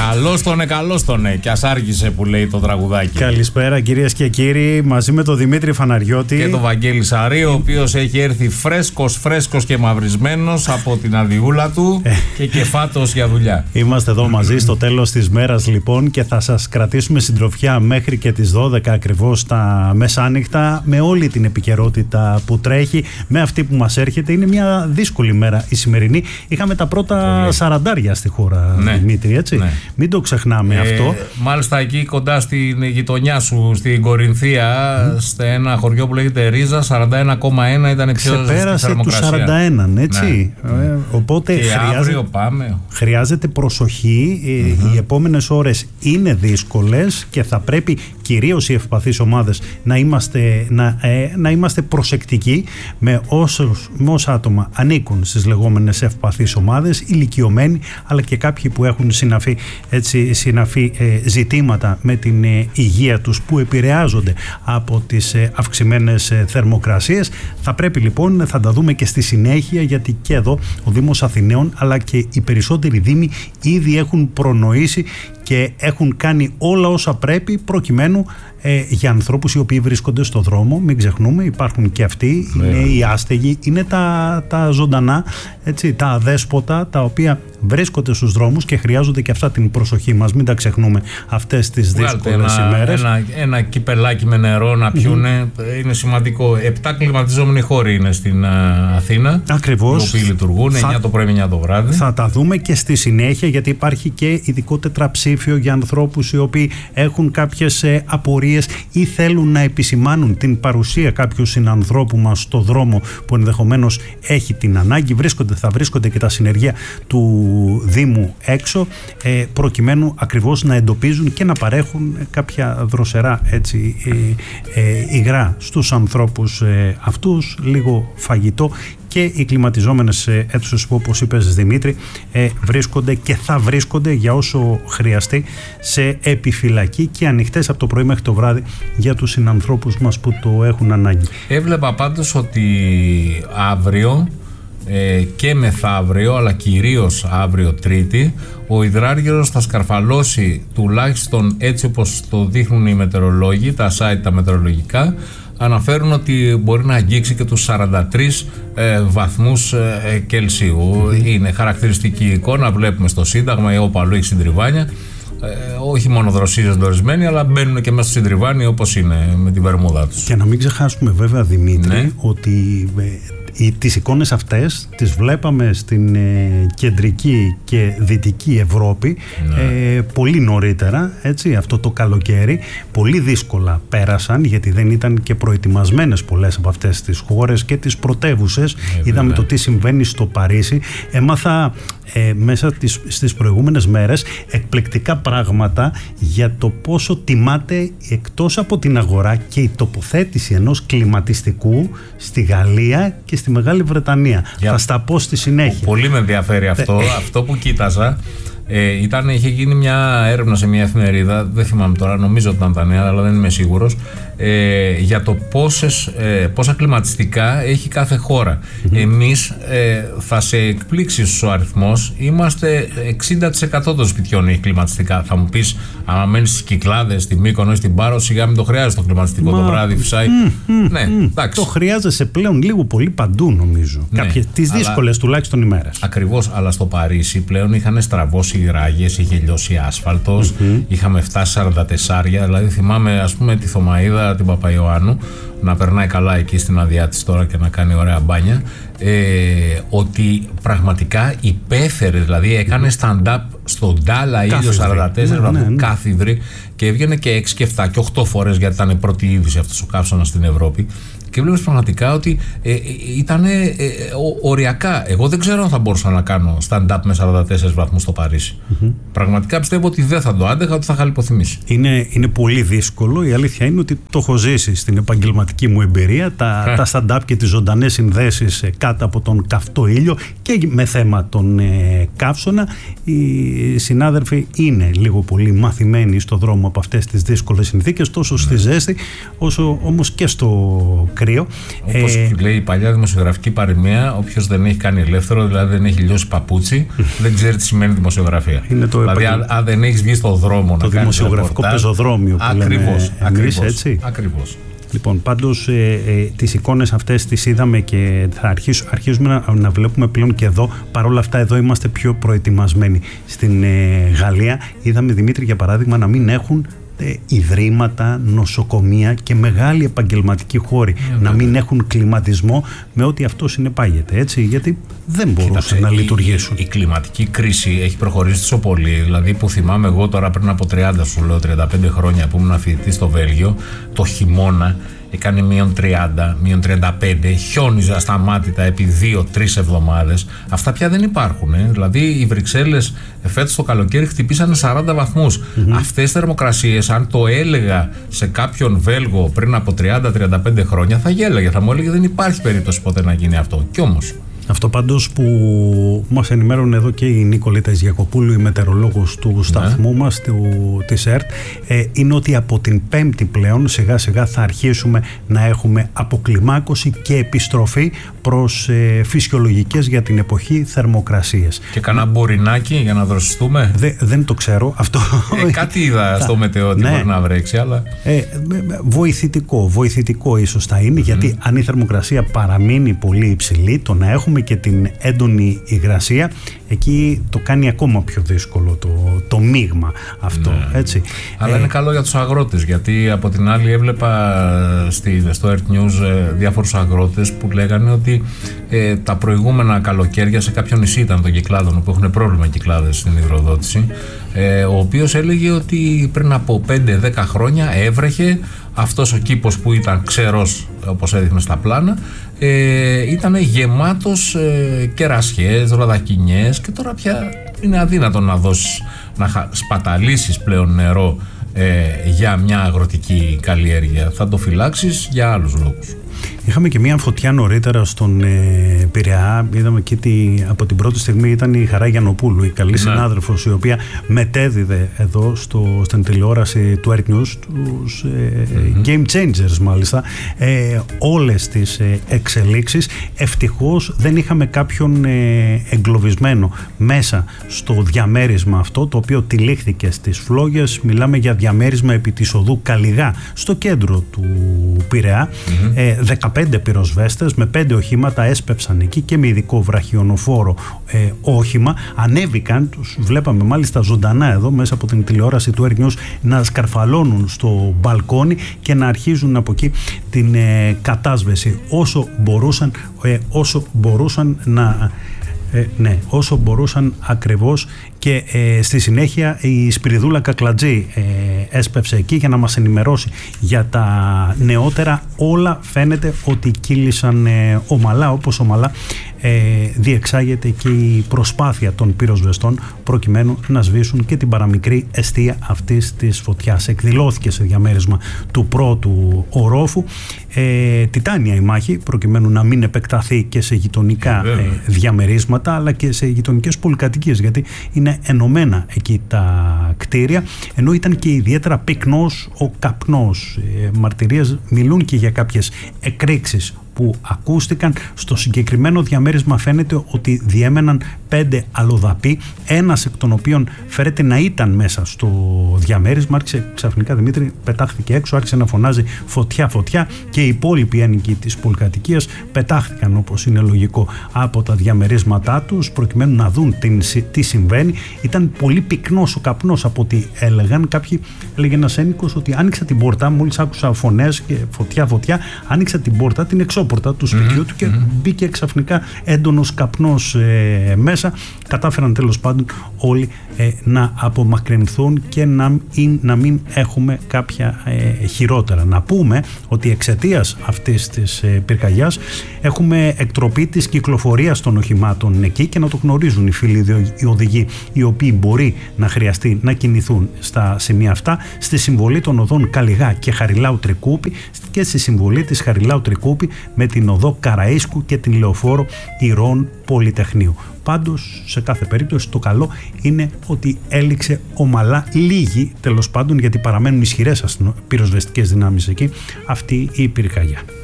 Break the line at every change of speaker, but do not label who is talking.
Καλώς τον κι ας άργησε που λέει το τραγουδάκι.
Καλησπέρα κυρίες και κύριοι, μαζί με τον Δημήτρη Φαναριώτη
και τον Βαγγέλη Σαρή, ο οποίος έχει έρθει φρέσκος και μαυρισμένος από την αδειούλα του και κεφάτος για δουλειά.
Είμαστε εδώ μαζί στο τέλος της μέρας λοιπόν και θα σας κρατήσουμε συντροφιά μέχρι και τις 12 ακριβώς τα μεσάνυχτα, με όλη την επικαιρότητα που τρέχει, με αυτή που μας έρχεται. Είναι μια δύσκολη μέρα η σημερινή. Είχαμε τα πρώτα σαραντάρια στη χώρα, Δημήτρη, έτσι. Ναι. Μην το ξεχνάμε αυτό.
Μάλιστα εκεί κοντά στην γειτονιά σου, στην Κορινθία, σε ένα χωριό που λέγεται Ρίζα, 41,1 ήταν η πιο ζεστή θερμοκρασία.
Ξεπέρασε τους 41, έτσι. Ναι. Οπότε χρειάζεται προσοχή. Οι επόμενες ώρες είναι δύσκολες και θα πρέπει κυρίως οι ευπαθείς ομάδες να είμαστε προσεκτικοί με όσα άτομα ανήκουν στις λεγόμενες ευπαθείς ομάδες, ηλικιωμένοι, αλλά και κάποιοι που έχουν συναφή ζητήματα με την υγεία τους, που επηρεάζονται από τις αυξημένες θερμοκρασίες. Θα πρέπει λοιπόν, θα τα δούμε και στη συνέχεια, γιατί και εδώ ο Δήμος Αθηναίων αλλά και οι περισσότεροι δήμοι ήδη έχουν προνοήσει και έχουν κάνει όλα όσα πρέπει προκειμένου για ανθρώπους οι οποίοι βρίσκονται στο δρόμο. Μην ξεχνούμε, υπάρχουν και αυτοί, είναι οι άστεγοι, είναι τα ζωντανά, έτσι, τα αδέσποτα, τα οποία βρίσκονται στους δρόμους και χρειάζονται και αυτά την προσοχή μας. Μην τα ξεχνούμε αυτές τις δύσκολες ημέρες.
Ένα κυπελάκι με νερό να πιούνε, είναι σημαντικό. 7 κλιματιζόμενοι χώροι είναι στην Αθήνα.
Ακριβώς.
Οι οποίοι λειτουργούν 9 το πρωί, 9 το βράδυ.
Θα τα δούμε και στη συνέχεια, γιατί υπάρχει και ειδικό τετραψήφιο για ανθρώπους οι οποίοι έχουν κάποιες απορίες ή θέλουν να επισημάνουν την παρουσία κάποιου συνανθρώπου μας στο δρόμο που ενδεχομένως έχει την ανάγκη. Θα βρίσκονται και τα συνεργεία του Δήμου έξω, προκειμένου ακριβώς να εντοπίζουν και να παρέχουν κάποια δροσερά, έτσι, υγρά στους ανθρώπους αυτούς, λίγο φαγητό. Και οι κλιματιζόμενες αίθουσες που, όπως είπες Δημήτρη, βρίσκονται και θα βρίσκονται για όσο χρειαστεί σε επιφυλακή και ανοιχτές από το πρωί μέχρι το βράδυ για τους συνανθρώπους μας που το έχουν ανάγκη.
Έβλεπα πάντως ότι αύριο και μεθαύριο, αλλά κυρίως αύριο Τρίτη, ο υδράργυρος θα σκαρφαλώσει, τουλάχιστον έτσι όπως το δείχνουν οι μετεωρολόγοι, τα site τα μετεωρολογικά αναφέρουν ότι μπορεί να αγγίξει και τους 43 βαθμούς Κελσίου. Είναι χαρακτηριστική εικόνα, βλέπουμε στο Σύνταγμα ή όπου αλλού έχει συντριβάνια. Όχι μόνο δροσίζονται ορισμένοι, αλλά μπαίνουν και μέσα στο συντριβάνι όπως είναι με την βερμούδα τους.
Και να μην ξεχάσουμε βέβαια, Δημήτρη, ότι τις εικόνες αυτές τις βλέπαμε στην κεντρική και δυτική Ευρώπη πολύ νωρίτερα, έτσι, αυτό το καλοκαίρι. Πολύ δύσκολα πέρασαν, γιατί δεν ήταν και προετοιμασμένες πολλές από αυτές τις χώρες και τις πρωτεύουσες. Είδαμε το τι συμβαίνει στο Παρίσι. Έμαθα μέσα στις προηγούμενες μέρες εκπληκτικά πράγματα για το πόσο τιμάται εκτός από την αγορά και η τοποθέτηση ενός κλιματιστικού στη Γαλλία και στη Μεγάλη Βρετανία. Θα στα πω στη συνέχεια.
Πολύ με ενδιαφέρει αυτό. Αυτό που κοίταζα είχε γίνει μια έρευνα σε μια εφημερίδα, δεν θυμάμαι τώρα, νομίζω ότι ήταν τα Νέα, αλλά δεν είμαι σίγουρος, για το πόσα κλιματιστικά έχει κάθε χώρα. Εμείς, θα σε εκπλήξει ο αριθμός, είμαστε 60% των σπιτιών έχει κλιματιστικά. Θα μου πεις, αν μένεις στις Κυκλάδες, στη Μύκονο ή στην Πάρο, σιγά μην το χρειάζεται το κλιματιστικό το βράδυ, φυσάει. Ναι, εντάξει.
Το χρειάζεσαι πλέον λίγο πολύ παντού, νομίζω. Τις δύσκολες τουλάχιστον ημέρες.
Ακριβώς, αλλά στο Παρίσι πλέον είχαν στραβώσει οι ράγες, είχε λιώσει άσφαλτος, είχαμε φτάσει 44, δηλαδή θυμάμαι ας πούμε τη Θωμαΐδα, την Παπαϊωάννου, να περνάει καλά εκεί στην αδειά της τώρα και να κάνει ωραία μπάνια, ότι πραγματικά υπέφερε, δηλαδή έκανε stand-up στον Ντάλα ήλιο 44 βαθμού κάθιδρη και έβγαινε και 6 και 7 και 8 φορές, γιατί ήταν η πρώτη είδηση αυτός ο καύσωνας στην Ευρώπη. Και βλέπεις πραγματικά ότι ήταν οριακά. Εγώ δεν ξέρω αν θα μπορούσα να κάνω stand-up με 44 βαθμούς στο Παρίσι. Πραγματικά πιστεύω ότι δεν θα το άντεχα, ότι θα είχα λιποθυμήσει.
Είναι πολύ δύσκολο. Η αλήθεια είναι ότι το έχω ζήσει στην επαγγελματική μου εμπειρία. Τα stand-up και τις ζωντανές συνδέσεις κάτω από τον καυτό ήλιο και με θέμα τον καύσωνα. Οι συνάδελφοι είναι λίγο πολύ μαθημένοι στο δρόμο από αυτές τις δύσκολες συνθήκες, τόσο στη ζέστη όσο όμως και στο κρύο. κρύο.
Όπως λέει η παλιά δημοσιογραφική παροιμία, όποιος δεν έχει κάνει ελεύθερο, δηλαδή δεν έχει λιώσει παπούτσι, δεν ξέρει τι σημαίνει δημοσιογραφία. Δηλαδή, αν δεν έχει βγει στον δρόμο
το δημοσιογραφικό πεζοδρόμιο που
ακριβώς.
Λοιπόν, πάντως τις εικόνες αυτές τις είδαμε και θα αρχίζουμε να βλέπουμε πλέον και εδώ. Παρ' όλα αυτά εδώ είμαστε πιο προετοιμασμένοι. Στην Γαλλία είδαμε, Δημήτρη, για παράδειγμα, να μην έχουν ιδρύματα, νοσοκομεία και μεγάλοι επαγγελματικοί χώροι να μην έχουν κλιματισμό με ό,τι αυτό συνεπάγεται, έτσι, γιατί δεν μπορούσαν να λειτουργήσουν.
Η κλιματική κρίση έχει προχωρήσει τόσο πολύ, δηλαδή που θυμάμαι εγώ τώρα πριν από 35 χρόνια που ήμουν φοιτητής στο Βέλγιο, το χειμώνα έκανε -30, -35, χιόνιζε ασταμάτητα επί 2-3 εβδομάδες. Αυτά πια δεν υπάρχουν. Δηλαδή οι Βρυξέλλες φέτος το καλοκαίρι χτυπήσανε 40 βαθμούς. Αυτές τις θερμοκρασίες, αν το έλεγα σε κάποιον Βέλγο πριν από 30-35 χρόνια, θα γέλαγε, θα μου έλεγε δεν υπάρχει περίπτωση ποτέ να γίνει αυτό. Κι όμως.
Αυτό πάντως που μας ενημέρωνε εδώ και η Νικολίτα Ησγιακοπούλου, η μετεωρολόγος του σταθμού μας, της ΕΡΤ, είναι ότι από την Πέμπτη πλέον σιγά σιγά θα αρχίσουμε να έχουμε αποκλιμάκωση και επιστροφή προς φυσιολογικές για την εποχή θερμοκρασίες.
Και κανένα μπορινάκι για να δροσιστούμε.
Δεν το ξέρω αυτό.
Κάτι είδα στο μετεό ότι μπορεί να βρέξει, αλλά...
Βοηθητικό ίσως θα είναι, γιατί αν η θερμοκρασία παραμείνει πολύ υψηλή, το να έχουμε και την έντονη υγρασία, εκεί το κάνει ακόμα πιο δύσκολο το μείγμα αυτό, έτσι.
Αλλά είναι καλό για τους αγρότες, γιατί από την άλλη έβλεπα στο Earth News διάφορους αγρότες που λέγανε ότι τα προηγούμενα καλοκαίρια σε κάποιο νησί ήταν των Κυκλάδων, που έχουν πρόβλημα Κυκλάδες στην υδροδότηση, ο οποίος έλεγε ότι πριν από 5-10 χρόνια έβρεχε, αυτός ο κήπος που ήταν ξερός όπως έδειχνε στα πλάνα, ήταν γεμάτος κερασιές, ροδακινιές, και τώρα πια είναι αδύνατο να σπαταλήσεις πλέον νερό για μια αγροτική καλλιέργεια. Θα το φυλάξεις για άλλους λόγους.
Είχαμε και μια φωτιά νωρίτερα στον Πειραιά. Είδαμε και από την πρώτη στιγμή ήταν η Χαρά Γιαννοπούλου, η καλή συνάδελφος, η οποία μετέδιδε εδώ στην τηλεόραση του Earth News, τους Game Changers μάλιστα, όλες τις εξελίξεις. Ευτυχώς δεν είχαμε κάποιον εγκλωβισμένο μέσα στο διαμέρισμα αυτό, το οποίο τυλίχθηκε στις φλόγες. Μιλάμε για διαμέρισμα επί της οδού Καλιγά, στο κέντρο του Πειραιά. 15 πυροσβέστες με 5 οχήματα έσπευσαν εκεί και με ειδικό βραχιονοφόρο όχημα. Ανέβηκαν, τους βλέπαμε μάλιστα ζωντανά εδώ μέσα από την τηλεόραση του Earth News, να σκαρφαλώνουν στο μπαλκόνι και να αρχίζουν από εκεί την κατάσβεση όσο μπορούσαν ακριβώς. Και στη συνέχεια η Σπυριδούλα Κακλατζή έσπευσε εκεί για να μας ενημερώσει για τα νεότερα. Όλα φαίνεται ότι κύλησαν ομαλά, όπως ομαλά διεξάγεται και η προσπάθεια των πυροσβεστών προκειμένου να σβήσουν και την παραμικρή εστία αυτής της φωτιάς. Εκδηλώθηκε σε διαμέρισμα του πρώτου ορόφου. Τιτάνια η μάχη προκειμένου να μην επεκταθεί και σε γειτονικά διαμερίσματα, αλλά και σε γειτονικές πολυκατοικίες, γιατί είναι ενωμένα εκεί τα κτίρια, ενώ ήταν και ιδιαίτερα πυκνός ο καπνός. Μαρτυρίες μιλούν και για κάποιες εκρήξεις που ακούστηκαν. Στο συγκεκριμένο διαμέρισμα φαίνεται ότι διέμεναν 5 αλλοδαποί, ένας εκ των οποίων φέρεται να ήταν μέσα στο διαμέρισμα. Άρχισε ξαφνικά, Δημήτρη, πετάχθηκε έξω, άρχισε να φωνάζει φωτιά, φωτιά, και οι υπόλοιποι ένοικοι της πολυκατοικίας πετάχτηκαν, όπως είναι λογικό, από τα διαμερίσματά τους προκειμένου να δουν τι συμβαίνει. Ήταν πολύ πυκνός ο καπνός από ό,τι έλεγαν. Κάποιοι, έλεγε ένας ένοικος, ότι άνοιξα την πόρτα, μόλις άκουσα φωνές και φωτιά, φωτιά, άνοιξα την πόρτα, την εξώπορτα του σπιτιού του, και μπήκε ξαφνικά έντονος καπνός μέσα. Κατάφεραν τέλος πάντων όλοι να απομακρυνθούν και να μην έχουμε κάποια χειρότερα. Να πούμε ότι εξαιτίας αυτής της πυρκαγιάς έχουμε εκτροπή της κυκλοφορίας των οχημάτων εκεί, και να το γνωρίζουν οι φίλοι οι οδηγοί, οι οποίοι μπορεί να χρειαστεί να κινηθούν στα σημεία αυτά, στη συμβολή των οδών Καλιγά και Χαριλάου Τρικούπη, και στη συμβολή της Χαριλάου Τρικούπη με την οδό Καραΐσκου και την λεωφόρο Ηρών Πολυτεχνείου. Πάντως, σε κάθε περίπτωση, το καλό είναι ότι έληξε ομαλά, λίγοι τέλος πάντων, γιατί παραμένουν ισχυρές πυροσβεστικές δυνάμεις εκεί, αυτή η πυρκαγιά.